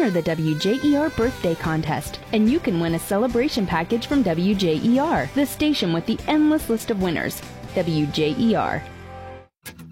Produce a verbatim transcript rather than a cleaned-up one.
enter the W J E R birthday contest, and you can win a celebration package from W J E R, the station with the endless list of winners. W J E R.